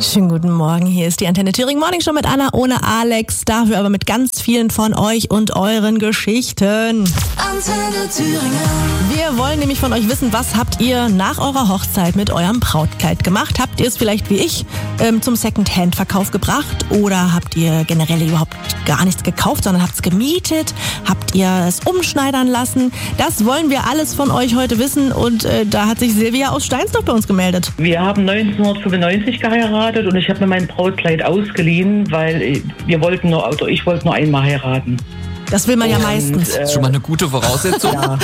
Schönen guten Morgen, hier ist die Antenne Thüringen Morning Show mit Anna ohne Alex, dafür aber mit ganz vielen von euch und euren Geschichten. Antenne Thüringen. Wir wollen nämlich von euch wissen, was habt ihr nach eurer Hochzeit mit eurem Brautkleid gemacht? Habt ihr es vielleicht wie ich zum Second-Hand-Verkauf gebracht oder habt ihr generell überhaupt gar nichts gekauft, sondern habt es gemietet? Habt ihr es umschneidern lassen? Das wollen wir alles von euch heute wissen und da hat sich Silvia aus Steinsdorf bei uns gemeldet. Wir haben 1995 geheiratet und ich habe mir mein Brautkleid ausgeliehen, weil ich wollte nur einmal heiraten. Das will man ja meistens. Das ist schon mal eine gute Voraussetzung. Ja.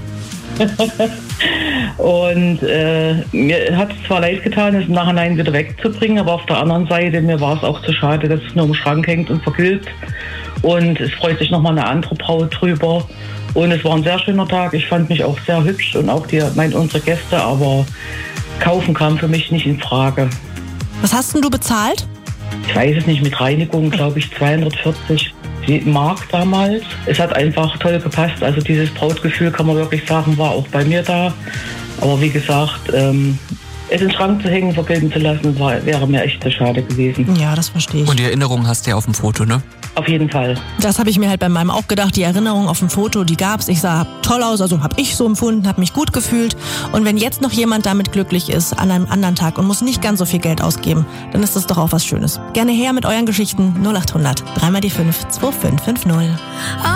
Und mir hat es zwar leid getan, es im Nachhinein wieder wegzubringen, aber auf der anderen Seite, mir war es auch zu schade, dass es nur im Schrank hängt und vergilbt. Und es freut sich nochmal eine andere Braut drüber. Und es war ein sehr schöner Tag. Ich fand mich auch sehr hübsch und auch unsere Gäste, aber kaufen kam für mich nicht in Frage. Was hast denn du bezahlt? Ich weiß es nicht, mit Reinigung glaube ich 240 Mark damals. Es hat einfach toll gepasst. Also dieses Brautgefühl, kann man wirklich sagen, war auch bei mir da. Aber wie gesagt, es in den Schrank zu hängen, vergilben zu lassen, wäre mir echt zu schade gewesen. Ja, das verstehe ich. Und die Erinnerung hast du ja auf dem Foto, ne? Auf jeden Fall. Das habe ich mir halt bei meinem auch gedacht. Die Erinnerung auf dem Foto, die gab's. Ich sah toll aus, also habe ich so empfunden, habe mich gut gefühlt. Und wenn jetzt noch jemand damit glücklich ist an einem anderen Tag und muss nicht ganz so viel Geld ausgeben, dann ist das doch auch was Schönes. Gerne her mit euren Geschichten 0800 3x die 5 2550.